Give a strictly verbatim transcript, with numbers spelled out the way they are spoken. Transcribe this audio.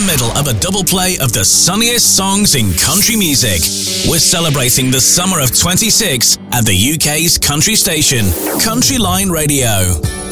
middle of a double play of the sunniest songs in country music. We're celebrating the summer of twenty-six at the U K's country station, Country Line Radio.